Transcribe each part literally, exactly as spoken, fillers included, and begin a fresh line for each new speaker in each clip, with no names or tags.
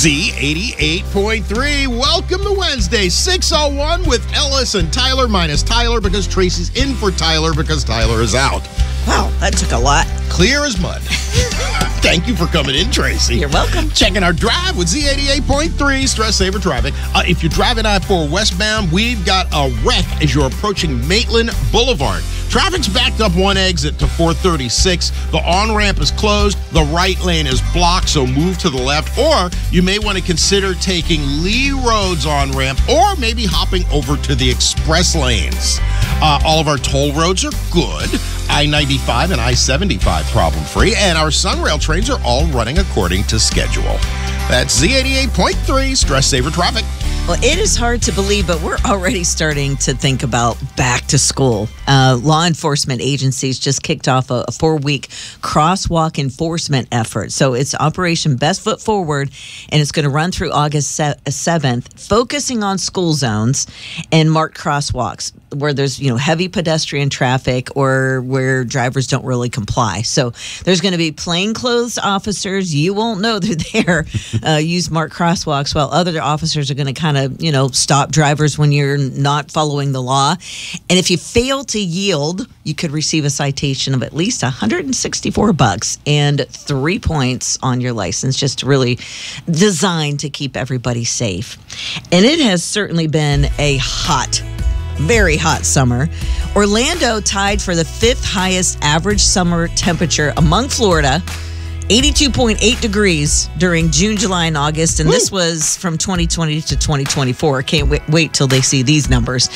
Z eighty-eight point three. Welcome to Wednesday, six oh one with Ellis and Tyler, minus Tyler because Tracy's in for Tyler because Tyler is out.
Wow, that took a lot.
Clear as mud. Thank you for coming in, Tracy.
You're welcome.
Checking our drive with Z eighty-eight point three, Stress Saver Traffic. Uh, if you're driving I four westbound, we've got a wreck as you're approaching Maitland Boulevard. Traffic's backed up one exit to four thirty-six. The on-ramp is closed. The right lane is blocked, so move to the left. Or you may want to consider taking Lee Road's on-ramp or maybe hopping over to the express lanes. Uh, all of our toll roads are good. I ninety-five and I seventy-five problem-free. And our Sunrail trains are all running according to schedule. That's Z eighty-eight point three, Stress Saver Traffic.
Well, it is hard to believe, but we're already starting to think about back to school. Uh, law enforcement agencies just kicked off a, a four-week crosswalk enforcement effort. So it's Operation Best Foot Forward, and it's going to run through August seventh, focusing on school zones and marked crosswalks where there's, you know, heavy pedestrian traffic or where drivers don't really comply. So there's going to be plainclothes officers. You won't know they're there. Uh, use marked crosswalks, while other officers are going to kind of, you know, stop drivers when you're not following the law. And if you fail to yield, you could receive a citation of at least one hundred sixty-four bucks and three points on your license, just really designed to keep everybody safe. And it has certainly been a hot, very hot summer. Orlando tied for the fifth highest average summer temperature among Florida, eighty-two point eight degrees during June, July, and August. And Woo. This was from twenty twenty to twenty twenty-four. Can't wait, wait till they see these numbers.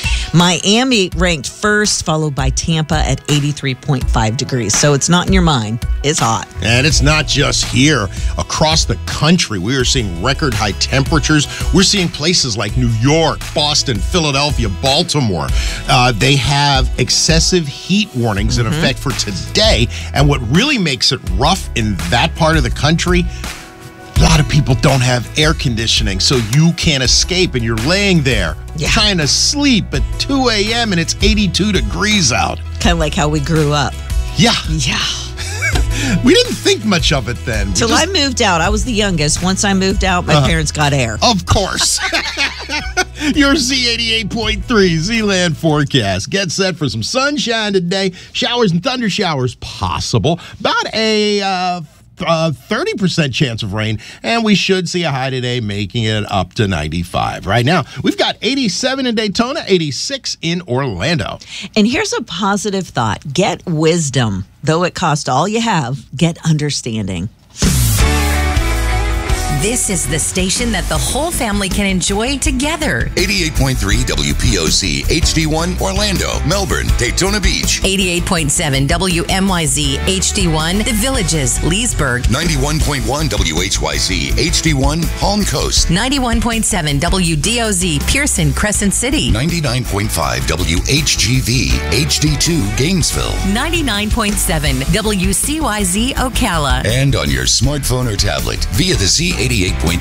Miami ranked first, followed by Tampa at eighty-three point five degrees. So it's not in your mind. It's hot.
And it's not just here. Across the country, we are seeing record high temperatures. We're seeing places like New York, Boston, Philadelphia, Baltimore. Uh, they have excessive heat warnings mm-hmm. in effect for today. And what really makes it rough in that That part of the country, a lot of people don't have air conditioning, so you can't escape, and you're laying there yeah. trying to sleep at two a.m. and it's eighty-two degrees out.
Kind of like how we grew up.
Yeah.
Yeah.
We didn't think much of it then.
Till just... I moved out. I was the youngest. Once I moved out, my uh, parents got air.
Of course. Your Z eighty-eight point three Z-Land forecast. Get set for some sunshine today. Showers and thunder showers possible. About a... Uh, Uh, thirty percent chance of rain, and we should see a high today, making it up to ninety-five. Right now, we've got eighty-seven in Daytona, eighty-six in Orlando.
And here's a positive thought. Get wisdom. Though it cost all you have, get understanding.
This is the station that the whole family can enjoy together.
eighty-eight point three W P O Z H D one Orlando, Melbourne, Daytona Beach.
eighty-eight point seven W M Y Z H D one The Villages, Leesburg.
ninety-one point one W H Y Z H D one Palm Coast.
ninety-one point seven W D O Z Pearson, Crescent City.
ninety-nine point five W H G V H D two Gainesville.
ninety-nine point seven W C Y Z Ocala.
And on your smartphone or tablet via the Z eighty-eight point